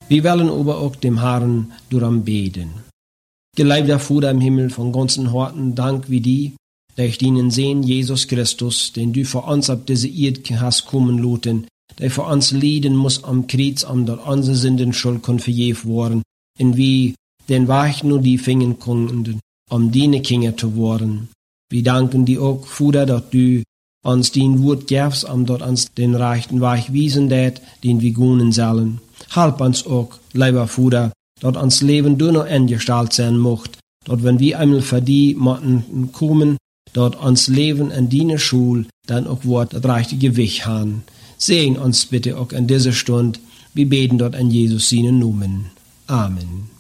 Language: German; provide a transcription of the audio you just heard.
Wir wollen aber auch dem Herrn darum beten. Geliebter Vater im Himmel, von ganzem Herzen Dank wie die, durch deinen Sohn Jesus Christus, den du für uns auf diese Erde hast kommen lassen, der für uns leiden muss am Kreuz, dort unsere Sünden Schuld kann vergeben worden, und wie den Weg nur die fingen konnten, deine Kinder zu werden. Wir danken dir auch, Vater, dass du uns dein Wort gibst, dort uns den rechten Weg wiesen, den wir gehen sollen. Halb uns auch, lieber Vater, dass uns Leben du noch eingestellt sein mocht, dass wenn wir einmal für die Motten kommen, dort uns Leben in deine Schule dann auch wird das richtige Weg haben. Segen uns bitte auch in dieser Stunde. Wir beten dort an Jesus seinen Namen. Amen.